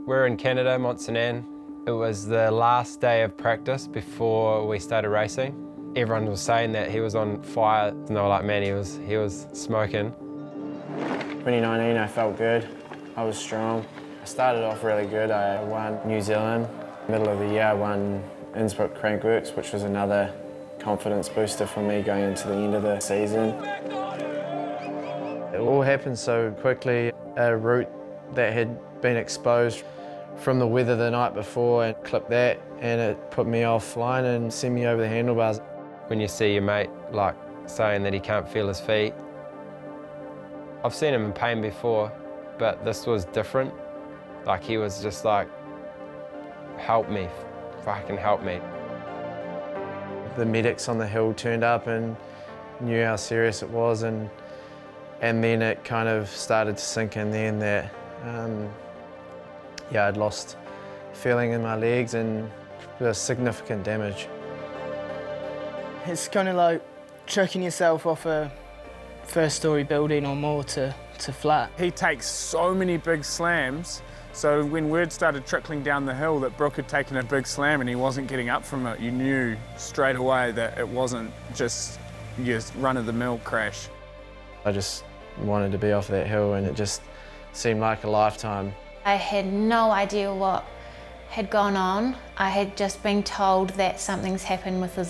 We're in Canada, Mont Saint Anne. It was the last day of practice before we started racing. Everyone was saying that he was on fire, and they were like, man, he was smoking. 2019, I felt good. I was strong. I started off really good. I won New Zealand. Middle of the year, I won Innsbruck Crankworks, which was another confidence booster for me going into the end of the season. It all happened so quickly. A route that had been exposed from the weather the night before, and clipped that, and it put me offline and sent me over the handlebars. When you see your mate like saying that he can't feel his feet, I've seen him in pain before, but this was different. Like, he was just like, help me, fucking help me. The medics on the hill turned up and knew how serious it was, and then it kind of started to sink in then that, yeah, I'd lost feeling in my legs and there was significant damage. It's kind of like chucking yourself off a first-story building or more to flat. He takes so many big slams, so when word started trickling down the hill that Brooke had taken a big slam and he wasn't getting up from it, you knew straight away that it wasn't just your run-of-the-mill crash. I just wanted to be off that hill, and it just seemed like a lifetime. I had no idea what had gone on. I had just been told that something's happened with his